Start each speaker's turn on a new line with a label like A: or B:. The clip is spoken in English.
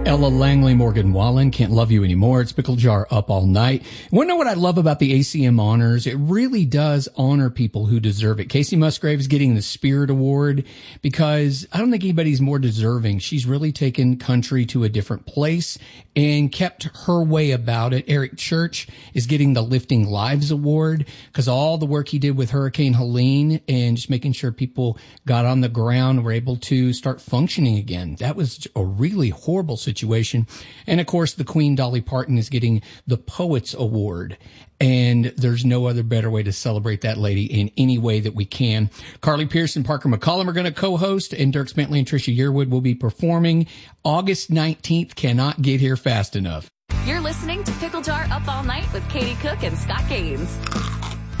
A: Ella Langley, Morgan Wallen, Can't Love You Anymore. It's Pickle Jar Up All Night. Want to know what I love about the ACM Honors? It really does honor people who deserve it. Casey Musgrave is getting the Spirit Award because I don't think anybody's more deserving. She's really taken country to a different place and kept her way about it. Eric Church is getting the Lifting Lives Award because all the work he did with Hurricane Helene and just making sure people got on the ground, were able to start functioning again. That was a really horrible situation. And of course, the Queen Dolly Parton is getting the Poets Award. And there's no other better way to celebrate that lady in any way that we can. Carly Pearce and Parker McCollum are going to co-host, and Dirk Bentley and Trisha Yearwood will be performing. August 19th cannot get here fast enough.
B: You're listening to Pickle Jar Up All Night with Katie Cook and Scott Gaines.